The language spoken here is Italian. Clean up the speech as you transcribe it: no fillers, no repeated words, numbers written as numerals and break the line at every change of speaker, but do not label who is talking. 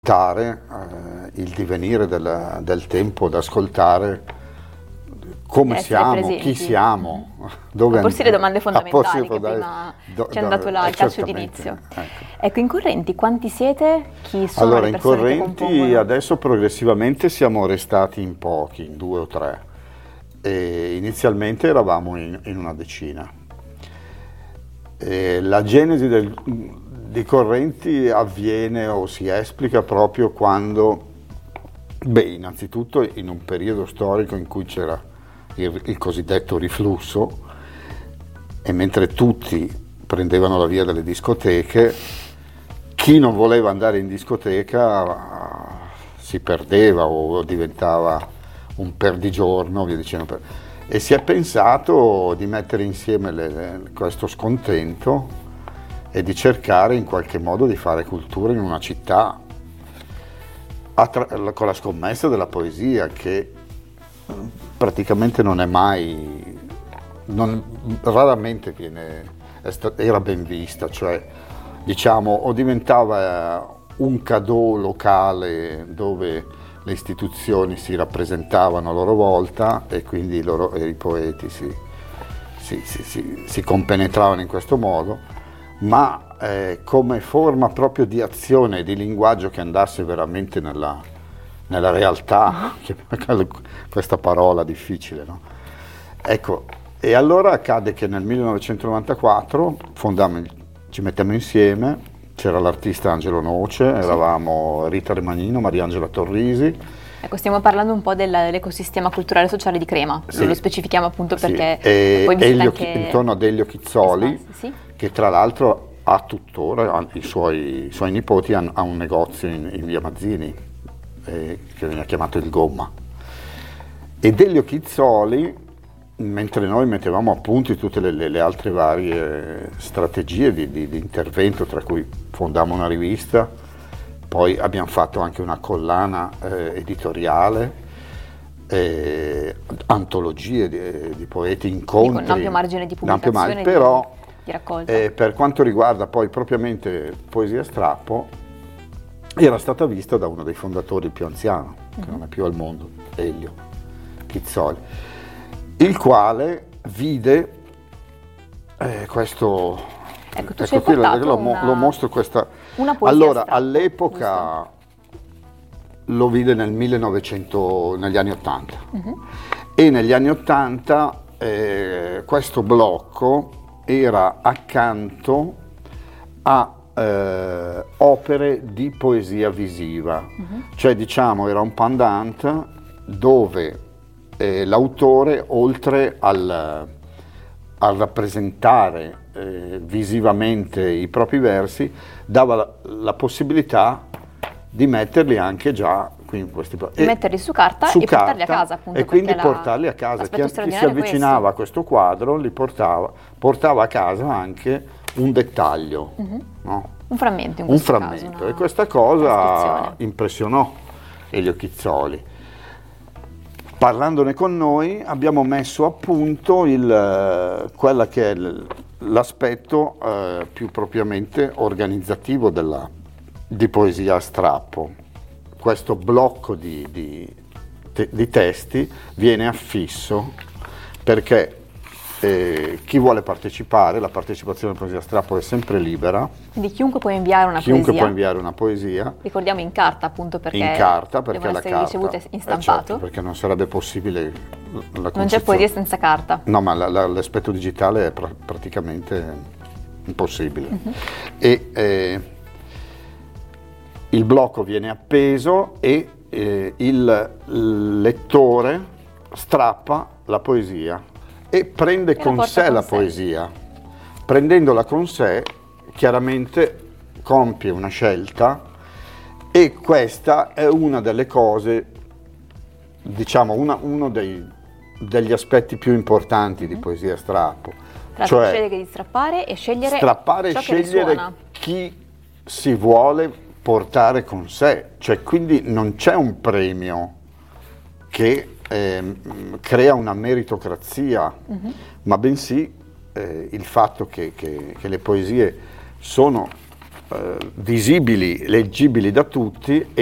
Il divenire del tempo, ad ascoltare come siamo,
presenti.
chi siamo,
a porsi le domande fondamentali che
dare-
prima ci hanno dato il calcio
certamente,
d'inizio.
ecco.
Ecco, in correnti quanti siete? Chi sono
Allora,
le
in
persone che
correnti
compongono?
adesso progressivamente siamo restati in pochi, in 2 o 3. E inizialmente eravamo in una decina. E la genesi di correnti avviene o si esplica proprio quando, innanzitutto in un periodo storico in cui c'era il cosiddetto riflusso, e mentre tutti prendevano la via delle discoteche, chi non voleva andare in discoteca si perdeva o diventava un perdigiorno, via dicendo. E si è pensato di mettere insieme questo scontento e di cercare in qualche modo di fare cultura in una città con la scommessa della poesia, che praticamente non è mai, raramente era ben vista, cioè diciamo o diventava un cadeau locale dove le istituzioni si rappresentavano a loro volta e quindi i poeti si compenetravano in questo modo, ma come forma proprio di azione e di linguaggio che andasse veramente nella realtà, questa parola difficile, no? Ecco, e allora accade che nel 1994 ci mettiamo insieme. C'era l'artista Angelo Noce, eravamo Rita Remanino, Mariangela Torrisi.
Ecco, stiamo parlando un po' dell'ecosistema culturale e sociale di Crema,
Sì.
lo specifichiamo appunto
Sì.
perché
E
poi vi siete anche
intorno ad Elio Chizzoli,
esposti, sì?
che tra l'altro ha tuttora, i suoi nipoti ha un negozio in via Mazzini, che viene chiamato Il Gomma. Ed Elio Chizzoli, mentre noi mettevamo a punto tutte le altre varie strategie di intervento, tra cui fondammo una rivista, poi abbiamo fatto anche una collana editoriale, antologie di poeti, incontri.
Con un ampio margine di pubblicazione,
però
di raccolta.
per quanto riguarda poi propriamente Poesia a Strappo, era stata vista da uno dei fondatori più anziano, che non è più al mondo, Elio Chizzoli, il quale vide questo.
Ecco, tu ci hai
qui
portato
lo mostro questa.
una poesia
Allora,
astratta,
all'epoca lo vide negli anni 80. E negli anni 80 questo blocco era accanto a opere di poesia visiva, cioè diciamo era un pendant dove l'autore, oltre al rappresentare visivamente i propri versi, dava la possibilità di metterli anche già qui in questi
di metterli su carta e portarli a casa, appunto.
E quindi portarli a casa. Chi si avvicinava a questo quadro portava a casa anche un dettaglio, no?
Un frammento in
un
questo
frammento.
caso,
E questa cosa
trascrizione.
impressionò Elio Chizzoli. Parlandone con noi abbiamo messo a punto quella che è l'aspetto più propriamente organizzativo di Poesia a Strappo. Questo blocco di testi viene affisso perché chi vuole partecipare, la partecipazione a Poesia a Strappo è sempre libera.
Quindi chiunque può inviare una poesia. Ricordiamo in carta, appunto, perché devono essere ricevute in stampato.
Certo, perché non sarebbe possibile
non c'è poesia senza carta.
No, ma l'aspetto digitale è praticamente impossibile. E il blocco viene appeso e il lettore strappa la poesia e prende con sé la poesia. Prendendola con sé, chiaramente compie una scelta, e questa è una delle cose, diciamo, uno degli aspetti più importanti di Poesia a Strappo.
Cioè scegliere di strappare e scegliere
strappare
ciò
e scegliere
che risuona.
Chi si vuole portare con sé, cioè quindi non c'è un premio che crea una meritocrazia, ma bensì il fatto che le poesie sono visibili, leggibili da tutti